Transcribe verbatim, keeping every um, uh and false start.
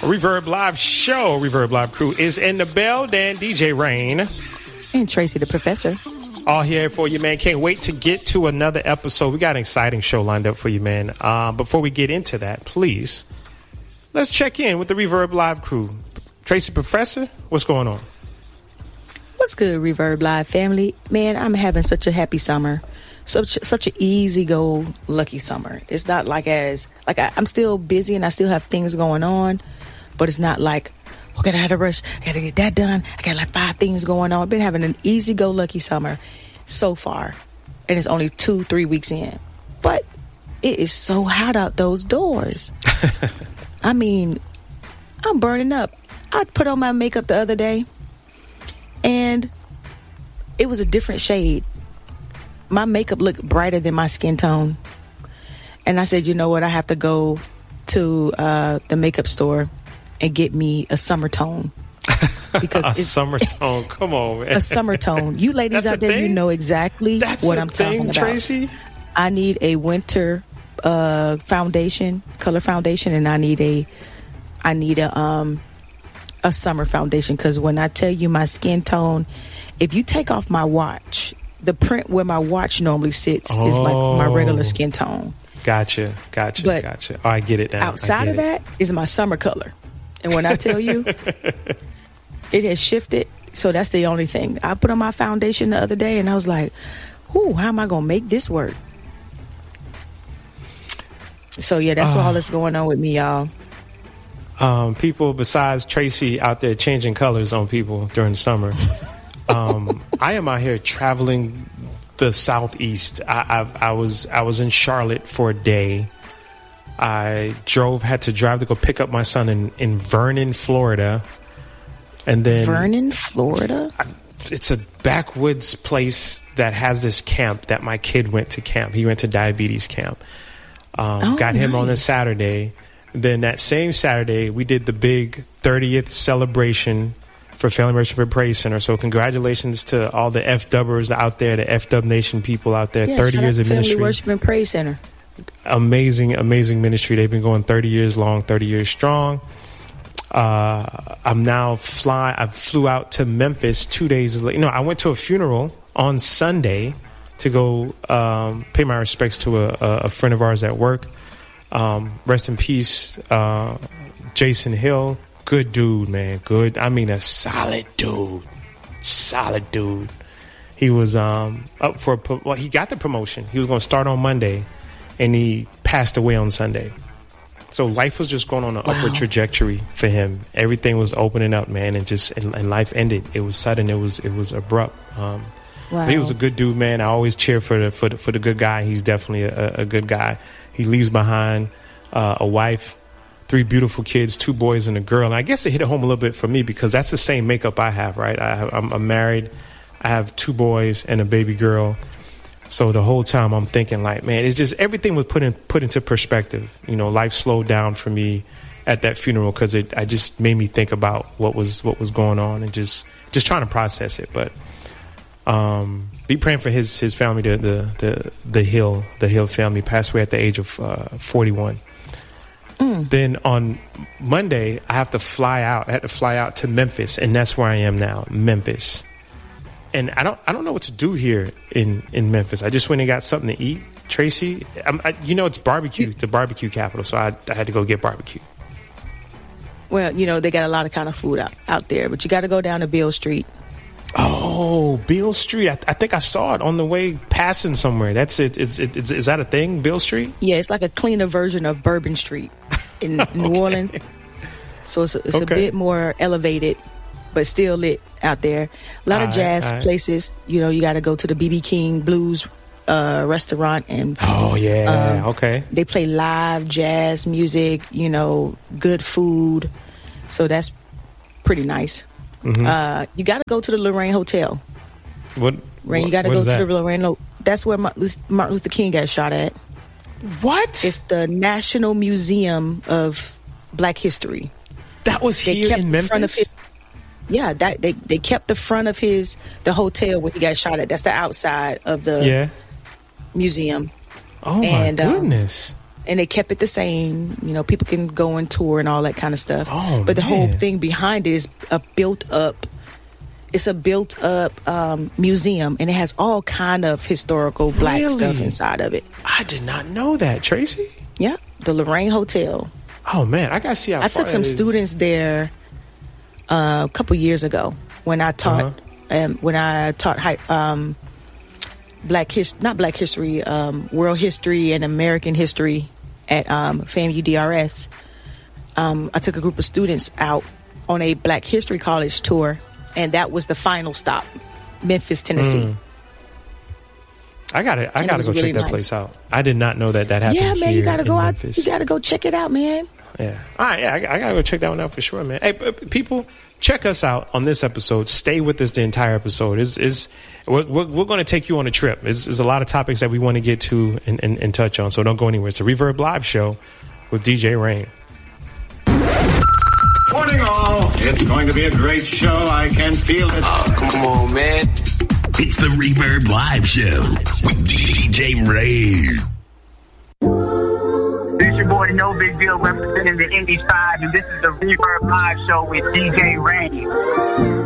Reverb Live show. Reverb Live crew is in the building. D J Rain. And Tracy the Professor. All here for you, man. Can't wait to get to another episode. We got an exciting show lined up for you, man. Uh, before we get into that, please, let's check in with the Reverb Live crew. Tracy Professor, what's going on? What's good, Reverb Live family? Man, I'm having such a happy summer. Such such an easy go lucky summer. It's not like as like I, I'm still busy and I still have things going on, but it's not like, okay, I had to rush. I got to get that done. I got like five things going on. I've been having an easy go lucky summer so far, and it's only two three weeks in, but it is so hot out those doors. I mean, I'm burning up. I put on my makeup the other day, and it was a different shade. My makeup looked brighter than my skin tone. And I said, you know what? I have to go to uh, the makeup store and get me a summer tone. Because a it's, summer tone. Come on, man. A summer tone. You ladies That's out there, thing? you know exactly That's what a I'm thing, talking about. Tracy? I need a winter uh, foundation, color foundation, and I need a I need a um a summer foundation, because when I tell you my skin tone, if you take off my watch, the print where my watch normally sits oh. is like my regular skin tone. Gotcha, gotcha, but gotcha. Oh, I get it now. Outside of it. that is my summer color. And when I tell you, it has shifted. So that's the only thing. I put on my foundation the other day and I was like, ooh, how am I going to make this work? So yeah, that's uh, all that's going on with me, y'all. Um, people besides Tracy out there changing colors on people during the summer. um, I am out here traveling the southeast. I, I, I was I was in Charlotte for a day. I drove, had to drive to go pick up my son in, in Vernon, Florida, and then Vernon, Florida. I, it's a backwoods place that has this camp that my kid went to camp. He went to diabetes camp. Um, oh, got him nice. on a Saturday. Then that same Saturday, we did the big thirtieth celebration for Family Worship and Praise Center. So congratulations to all the F-Dubbers out there, the F-Dub Nation people out there. Yeah, thirty years of ministry. Family Worship and Praise Center. Amazing, amazing ministry. They've been going thirty years long, thirty years strong. Uh, I'm now fly. I flew out to Memphis two days later. No, I went to a funeral on Sunday to go um, pay my respects to a, a friend of ours at work. Um, rest in peace, uh, Jason Hill. Good dude, man. Good. I mean, a solid dude. Solid dude. He was um, up for, a, well, he got the promotion. He was going to start on Monday, and he passed away on Sunday. So life was just going on an wow. upward trajectory for him. Everything was opening up, man, and just and, and life ended. It was sudden. It was it was abrupt. Um, wow. But he was a good dude, man. I always cheer for the for the, for the good guy. He's definitely a, a good guy. He leaves behind uh, a wife, three beautiful kids, two boys and a girl. And I guess it hit home a little bit for me because that's the same makeup I have, right? I have, I'm, I'm married. I have two boys and a baby girl. So the whole time I'm thinking like, man, it's just everything was put in, put into perspective. You know, life slowed down for me at that funeral because it I just made me think about what was what was going on and just just trying to process it. But um, be praying for his his family, the the the, the Hill the Hill family. Passed away at the age of uh, forty-one. Mm. Then on Monday, I have to fly out. I had to fly out to Memphis, and that's where I am now, Memphis. And I don't, I don't know what to do here in, in Memphis. I just went and got something to eat. Tracy, I'm, I, you know, it's barbecue, it's the barbecue capital, so I, I had to go get barbecue. Well, you know, they got a lot of kind of food out, out there, but you got to go down to Beale Street. Oh, Beale Street. I, I think I saw it on the way passing somewhere. That's it. Is, it, is, is that a thing, Beale Street? Yeah, it's like a cleaner version of Bourbon Street in okay. New Orleans. So it's, it's okay. a bit more elevated, but still lit out there. A lot all of jazz right, places. Right. You know, you got to go to the B B King Blues uh, restaurant. And oh, yeah. Um, okay. They play live jazz music, you know, good food. So that's pretty nice. Mm-hmm. Uh, you got to go to the Lorraine Hotel. What? Rain, what, you got to go to that? the Lorraine. That's where Martin Luther King got shot at. What? It's the National Museum of Black History. That was they here kept in Memphis? Front of his, yeah, that they, they kept the front of his the hotel where he got shot at. That's the outside of the yeah. museum. Oh, and, my goodness. Um, and they kept it the same. You know, people can go and tour and all that kind of stuff. Oh, but the man. whole thing behind it is a built up. It's a built up um, museum, and it has all kind of historical black Really? stuff inside of it. I did not know that, Tracy. Yeah, the Lorraine Hotel. Oh man, I gotta see how I far took some it is. students there uh, a couple years ago when I taught Uh-huh. um, when I taught hi- um, black his not black history, um, world history and American history at um, FAMU D R S. Um, I took a group of students out on a Black History College tour, and that was the final stop, Memphis, Tennessee. Mm. I gotta, I And it gotta was go really check that nice. place out. I did not know that that happened. Yeah, man, here you gotta in go out. Memphis. You gotta go check it out, man. Yeah. All right. Yeah, I, I gotta go check that one out for sure, man. Hey, p- people, check us out on this episode. Stay with us the entire episode. Is is we're, we're, we're going to take you on a trip. There's, there's a lot of topics that we want to get to and, and, and touch on. So don't go anywhere. It's a Reverb Live show with D J Rain. Morning, all. It's going to be a great show. I can feel it. Oh, come on, man. It's the Reverb Live Show with D J Rain. This your boy No Big Deal representing the Indy five, and this is the Reverb Live Show with D J Rain.